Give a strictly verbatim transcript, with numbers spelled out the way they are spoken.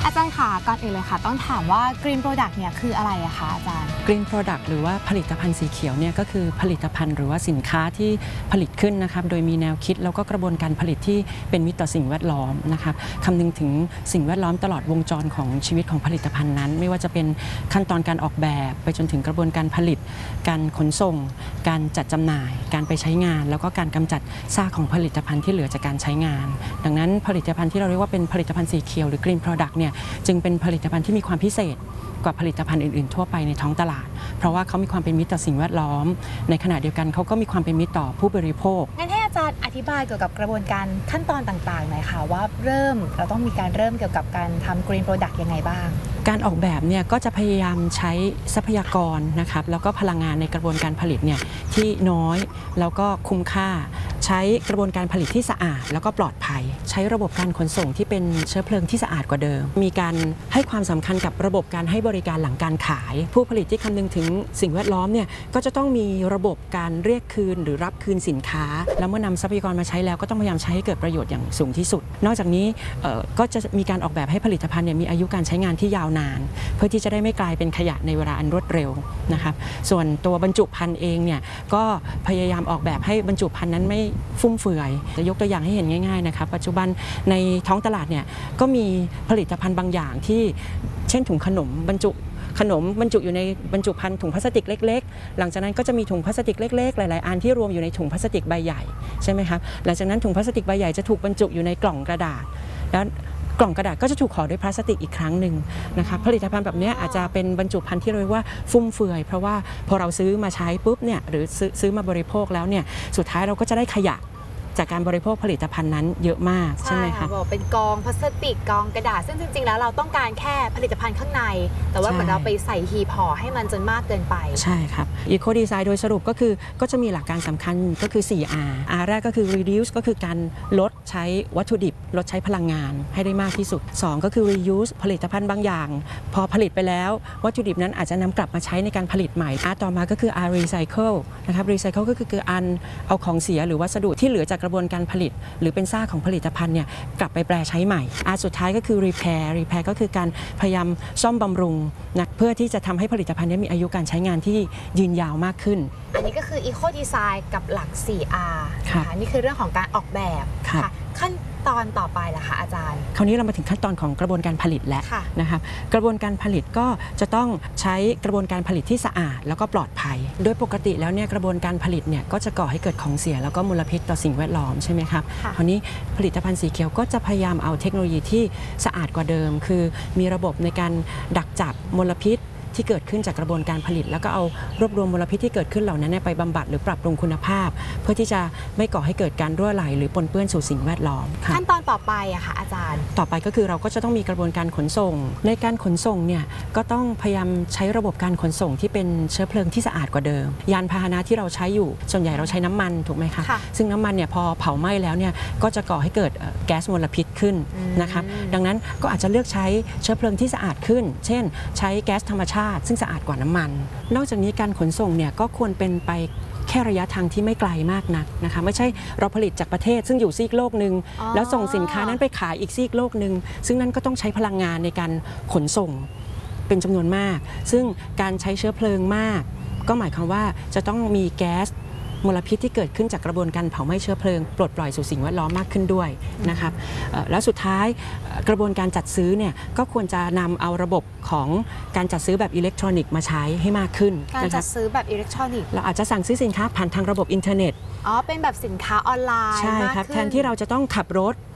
อาจารย์ค่ะก่อนอื่นเลยค่ะต้องถามว่า Green Product เนี่ยคืออะไรอะคะอาจารย์ Green Product หรือว่าผลิตภัณฑ์สีเขียวเนี่ยก็คือผลิตภัณฑ์หรือว่าสินค้าที่ผลิตขึ้นนะครับโดยมีแนวคิดแล้วก็กระบวนการผลิตที่เป็นมิตรต่อสิ่งแวดล้อมนะครับคำนึงถึงสิ่งแวดล้อมตลอดวงจรของชีวิตของผลิตภัณฑ์นั้นไม่ว่าจะเป็นขั้นตอนการออกแบบไปจนถึงกระบวนการผลิตการขนส่งการจัดจำหน่ายการไปใช้งานแล้วก็การกำจัดซากของผลิตภัณฑ์ที่เหลือจากการใช้งานดังนั้นผลิตภัณฑ์ที่เราเรียกว่าเป็นผลิตภัณฑ์สีเขียวหรือ Green Product เนี่ยจึงเป็นผลิตภัณฑ์ที่มีความพิเศษกว่าผลิตภัณฑ์อื่นๆทั่วไปในท้องตลาดเพราะว่าเขามีความเป็นมิตรต่อสิ่งแวดล้อมในขณะเดียวกันเขาก็มีความเป็นมิตรต่อผู้บริโภคงั้นให้อาจารย์อธิบายเกี่ยวกับกระบวนการขั้นตอนต่างๆหน่อยค่ะว่าเริ่มเราต้องมีการเริ่มเกี่ยวกับการทำ Green Product ยังไงบ้างการออกแบบเนี่ยก็จะพยายามใช้ทรัพยากรนะครับแล้วก็พลังงานในกระบวนการผลิตเนี่ยที่น้อยแล้วก็คุ้มค่าใช้กระบวนการผลิตที่สะอาดแล้วก็ปลอดภัยใช้ระบบการขนส่งที่เป็นเชื้อเพลิงที่สะอาดกว่าเดิมมีการให้ความสำคัญกับระบบการให้บริการหลังการขายผู้ผลิตที่คำนึงถึงสิ่งแวดล้อมเนี่ยก็จะต้องมีระบบการเรียกคืนหรือรับคืนสินค้าแล้วเมื่อนำทรัพยากรมาใช้แล้วก็ต้องพยายามใช้ให้เกิดประโยชน์อย่างสูงที่สุดนอกจากนี้ก็จะมีการออกแบบให้ผลิตภัณฑ์เนี่ยมีอายุการใช้งานที่ยาวนานเพื่อที่จะได้ไม่กลายเป็นขยะในเวลาอันรวดเร็วนะครับส่วนตัวบรรจุภัณฑ์เองเนี่ยก็พยายามออกแบบให้บรรจุภัณฑ์นั้นไม่ฟุ่มเฟือยจะยกตัวอย่างให้เห็นง่ายๆนะครับปัจจุบันในท้องตลาดเนี่ยก็มีผลิตภัณฑ์บางอย่างที่เช่นถุงขนมบรรจุขนมบรรจุอยู่ในบรรจุภัณฑ์ถุงพลาสติกเล็กๆหลังจากนั้นก็จะมีถุงพลาสติกเล็กๆหลายๆอันที่รวมอยู่ในถุงพลาสติกใบใหญ่ใช่ไหมครับหลังจากนั้นถุงพลาสติกใบใหญ่จะถูกบรรจุอยู่ในกล่องกระดาษแล้วกล่องกระดาษก็จะถูกห่อด้วยพลาสติกอีกครั้งหนึ่งนะครับผลิตภัณฑ์แบบนี้อาจจะเป็นบรรจุภัณฑ์ที่เรียกว่าฟุ่มเฟือยเพราะว่าพอเราซื้อมาใช้ปุ๊บเนี่ยหรือซื้อซื้อมาบริโภคแล้วเนี่ยสุดท้ายเราก็จะได้ขยะจากการบริโภคผลิตภัณฑ์นั้นเยอะมากใช่ไหมคะบอกเป็นกองพลาสติกกองกระดาษซึ่งจริงๆแล้วเราต้องการแค่ผลิตภัณฑ์ข้างในแต่ว่าเหมือนเราไปใส่หีบห่อให้มันจนมากเกินไปใช่ครับ Eco Design โดยสรุปก็คือก็จะมีหลักการสำคัญก็คือ สี่ อาร์ อาร์ แรกก็คือ reduce ก็คือการลดใช้วัตถุดิบลดใช้พลังงานให้ได้มากที่สุดสองก็คือ reuse ผลิตภัณฑ์บางอย่างพอผลิตไปแล้ววัตถุดิบนั้นอาจจะนำกลับมาใช้ในการผลิตใหม่ R ต่อมาก็คือ R recycle นะครับ recycle ก็คือคืออันเอาของเสียหรือวัสดุที่เหลือจากกระบวนการผลิตหรือเป็นซากของผลิตภัณฑ์เนี่ยกลับไปแปลใช้ใหม่อาสุดท้ายก็คือ repair repair ก็คือการพยายามซ่อมบำรุงนะเพื่อที่จะทำให้ผลิตภัณฑ์นี้มีอายุการใช้งานที่ยืนยาวมากขึ้นอันนี้ก็คือ Eco Design กับหลัก สี่ อาร์ ค่ะนี่คือเรื่องของการออกแบบค่ะขั้นตอนต่อไปล่ะคะอาจารย์คราวนี้เรามาถึงขั้นตอนของกระบวนการผลิตแล้วนะครับกระบวนการผลิตก็จะต้องใช้กระบวนการผลิตที่สะอาดแล้วก็ปลอดภัยโดยปกติแล้วเนี่ยกระบวนการผลิตเนี่ยก็จะก่อให้เกิดของเสียแล้วก็มลพิษต่อสิ่งแวดล้อมใช่ไหมครับคราวนี้ผลิตภัณฑ์สีเขียวก็จะพยายามเอาเทคโนโลยีที่สะอาดกว่าเดิมคือมีระบบในการดักจับมลพิษที่เกิดขึ้นจากกระบวนการผลิตแล้วก็เอารวบรวมมลพิษที่เกิดขึ้นเหล่านั้นไปบำบัดหรือปรับปรุงคุณภาพเพื่อที่จะไม่ก่อให้เกิดการรั่วไหลหรือปนเปื้อนสู่สิ่งแวดล้อมขั้นตอนต่อไปอะค่ะอาจารย์ต่อไปก็คือเราก็จะต้องมีกระบวนการขนส่งในการขนส่งเนี่ยก็ต้องพยายามใช้ระบบการขนส่งที่เป็นเชื้อเพลิงที่สะอาดกว่าเดิมยานพาหนะที่เราใช้อยู่ส่วนใหญ่เราใช้น้ำมันถูกไหมคะซึ่งน้ำมันเนี่ยพอเผาไหม้แล้วเนี่ยก็จะก่อให้เกิดแก๊สมลพิษขึ้นนะครับดังนั้นก็อาจจะเลือกใช้เชื้อเพลิงที่สะอาดขึ้นเช่นใช้แก๊สธรรมชาติซึ่งสะอาดกว่าน้ำมันนอกจากนี้การขนส่งเนี่ยก็ควรเป็นไปแค่ระยะทางที่ไม่ไกลมากนักนะคะไม่ใช่เราผลิตจากประเทศซึ่งอยู่ซีกโลกหนึ่งแล้วส่งสินค้านั้นไปขายอีกซีกโลกหนึ่งซึ่งนั่นก็ต้องใช้พลังงานในการขนส่งเป็นจำนวนมากซึ่งการใช้เชื้อเพลิงมากก็หมายความว่าจะต้องมีแก๊สมลพิษที่เกิดขึ้นจากกระบวนการเผาไหม้เชื้อเพลิงปลดปล่อยสู่สิ่งแวดล้อมมากขึ้นด้วยนะครับแล้วสุดท้ายกระบวนการจัดซื้อเนี่ยก็ควรจะนำเอาระบบของการจัดซื้อแบบอิเล็กทรอนิกส์มาใช้ให้มากขึ้นการจัดซื้อแบบอิเล็กทรอนิกส์เราอาจจะสั่งซื้อสินค้าผ่านทางระบบอินเทอร์เน็ตอ๋อเป็นแบบสินค้าออนไลน์ใช่ครับแทนที่เราจะต้องขับรถ